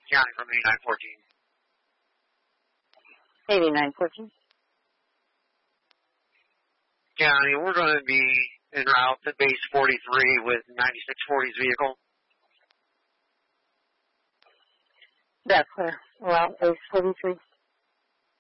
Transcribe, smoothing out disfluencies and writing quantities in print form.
County from 8914. 8914. County, we're going to be en route to base 43 with 9640's vehicle. That's clear. Well, base 43.